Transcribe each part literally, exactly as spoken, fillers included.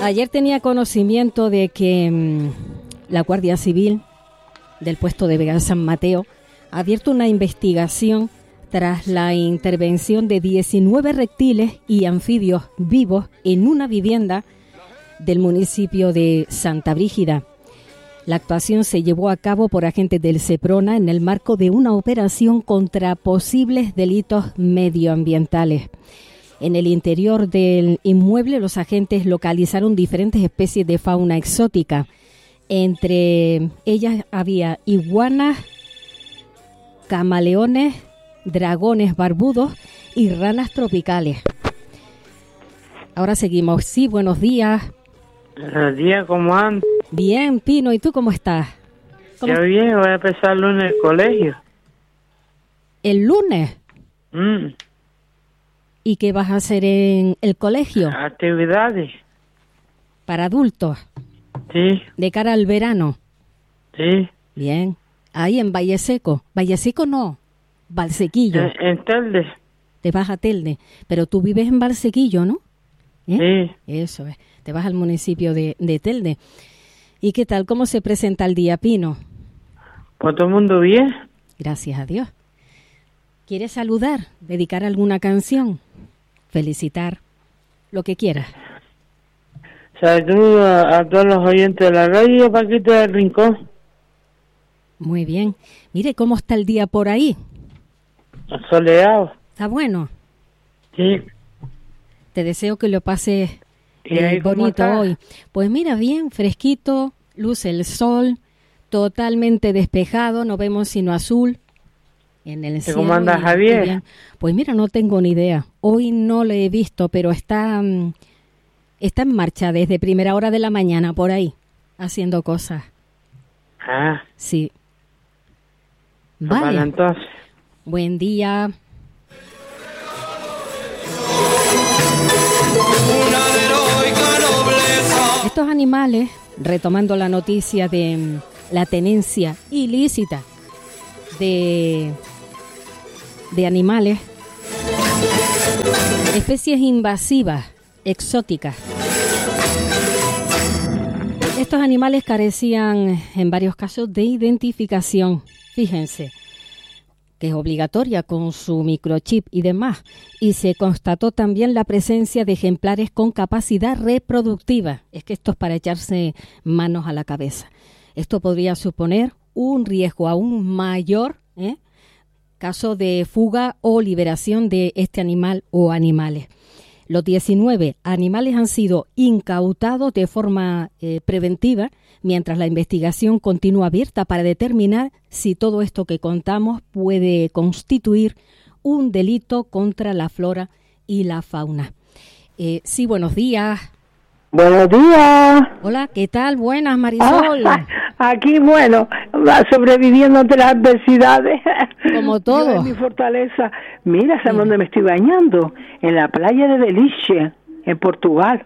Ayer tenía conocimiento de que mmm, la Guardia Civil del puesto de Vega San Mateo ha abierto una investigación tras la intervención de diecinueve reptiles y anfibios vivos en una vivienda del municipio de Santa Brígida. La actuación se llevó a cabo por agentes del Seprona en el marco de una operación contra posibles delitos medioambientales. En el interior del inmueble, los agentes localizaron diferentes especies de fauna exótica. Entre ellas había iguanas, camaleones, dragones barbudos y ranas tropicales. Ahora seguimos. Sí, buenos días. Buenos días, ¿cómo andas? Bien, Pino, ¿y tú cómo estás? ¿Cómo Yo bien, voy a empezar el lunes el colegio. ¿El lunes? Mm. ¿Y qué vas a hacer en el colegio? Actividades. ¿Para adultos? Sí. ¿De cara al verano? Sí. Bien. Ahí en Valle Seco. Valle Seco no, Valsequillo. En, en Telde. Te vas a Telde. Pero tú vives en Valsequillo, ¿no? ¿Eh? Sí. Eso es. Te vas al municipio de, de Telde. ¿Y qué tal? ¿Cómo se presenta el día, Pino? ¿Pues todo el mundo bien? Gracias a Dios. ¿Quieres saludar? ¿Dedicar alguna canción? ¿Felicitar? Lo que quieras. Saludos a, a todos los oyentes de la radio, Paquito del Rincón. Muy bien. Mire cómo está el día por ahí. Soleado. ¿Está bueno? Sí. Te deseo que lo pases ¿Y eh, ahí cómo bonito está? hoy. Pues mira, bien, fresquito, luce el sol, totalmente despejado, no vemos sino azul en el cielo. ¿Cómo anda y- Javier? y bien. Pues mira, no tengo ni idea. Hoy no lo he visto, pero está, mm, está en marcha desde primera hora de la mañana por ahí, haciendo cosas. Ah, Sí. para Vale. entonces. Buen día. Estos animales, retomando la noticia de mm, la tenencia ilícita de, de animales, especies invasivas, exóticas. Estos animales carecían en varios casos de identificación, fíjense, que es obligatoria con su microchip y demás, y se constató también la presencia de ejemplares con capacidad reproductiva. Es que esto es para echarse manos a la cabeza. Esto podría suponer un riesgo aún mayor, ¿eh? caso de fuga o liberación de este animal o animales. Los diecinueve animales han sido incautados de forma eh, preventiva, mientras la investigación continúa abierta para determinar si todo esto que contamos puede constituir un delito contra la flora y la fauna. Eh, sí, buenos días. Buenos días. Hola, ¿qué tal? Buenas, Marisol. Ah, aquí, bueno, va sobreviviendo ante las adversidades. Como todo. Yo en mi fortaleza. Mira, ¿sabes dónde me estoy bañando? En la playa de Delice, en Portugal.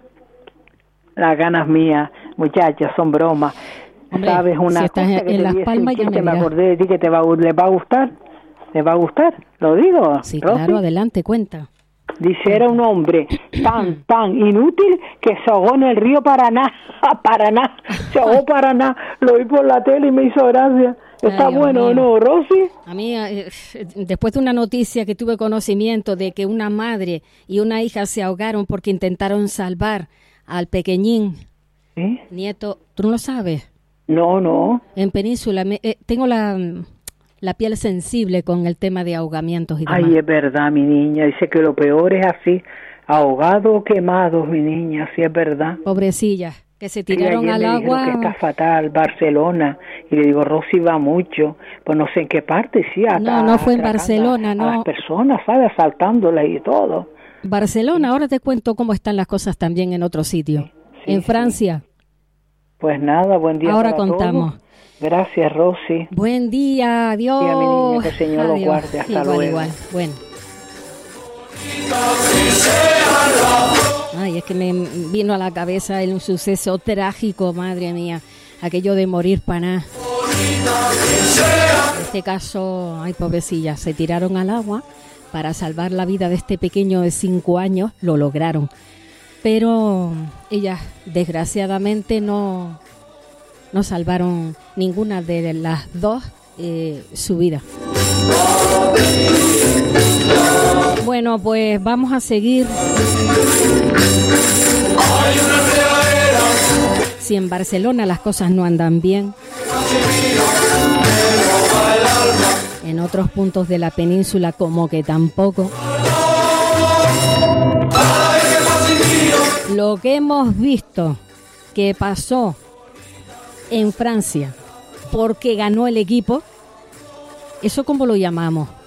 Las ganas mías, muchachas, son bromas. Hombre, ¿sabes una si estás cosa en- que en te Las dije Palmas, ya que me me dirás. acordé de ti que te va, a- le va a gustar? ¿Le va a gustar? ¿Lo digo? Sí, Rosy? claro, adelante, cuenta. Dice, era un hombre tan, tan inútil que se ahogó en el río Paraná. Paraná, se ahogó Paraná. Lo vi por la tele y me hizo gracia. ¿Está Ay, Dios bueno o mío. no, Rosy? A mí, eh, después de una noticia que tuve conocimiento de que una madre y una hija se ahogaron porque intentaron salvar al pequeñín ¿Eh? nieto, ¿tú no lo sabes? No, no. En Península, me- eh, tengo la, la piel sensible con el tema de ahogamientos y demás. Ay, es verdad, mi niña. Dice que lo peor es así, ahogado o quemado, mi niña. Sí, es verdad. Pobrecillas, que se Sí, tiraron ayer al me dijeron agua. que está fatal, Barcelona. Y le digo, Rosy va mucho. Pues no sé en qué parte, sí. Hasta No, no fue en atracando Barcelona, a no. las personas, ¿sabes? Asaltándolas y todo. Barcelona, ahora te cuento cómo están las cosas también en otro sitio. Sí, en sí. Francia. Pues nada, buen día Ahora para contamos. todos. Gracias, Rosy. Buen día, adiós. Sí, a mi niña, que el Señor lo Adiós. guarde. Hasta igual, luego. igual. Bueno. Ay, es que me vino a la cabeza el suceso trágico, madre mía, aquello de morir para nada. En este caso, ay, pobrecilla, se tiraron al agua para salvar la vida de este pequeño de cinco años, lo lograron. pero ellas desgraciadamente no, no salvaron ninguna de las dos eh, su vida. Bueno, pues vamos a seguir. Si en Barcelona las cosas no andan bien, en otros puntos de la península como que tampoco. Lo que hemos visto que pasó en Francia porque ganó el equipo, ¿eso cómo lo llamamos?